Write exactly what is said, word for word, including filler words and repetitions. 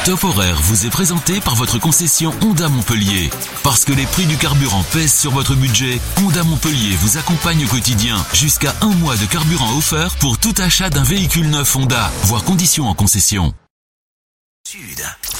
Top Horaire vous est présenté par votre concession Honda Montpellier. Parce que les prix du carburant pèsent sur votre budget, Honda Montpellier vous accompagne au quotidien. Jusqu'à un mois de carburant offert pour tout achat d'un véhicule neuf Honda. Voir conditions en concession. Sud.